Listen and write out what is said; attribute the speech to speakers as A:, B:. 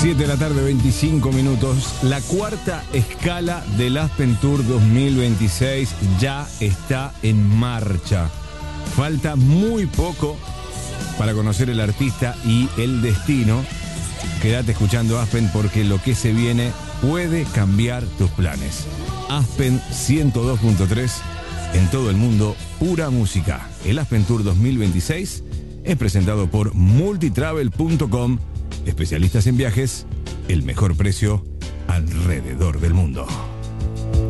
A: 7 de la tarde, 25 minutos. La cuarta escala del Aspen Tour 2026 ya está en marcha. Falta muy poco para conocer el artista y el destino. Quédate escuchando Aspen porque lo que se viene puede cambiar tus planes. Aspen 102.3 en todo el mundo, pura música. El Aspen Tour 2026 es presentado por multitravel.com. Especialistas en viajes, el mejor precio alrededor del mundo.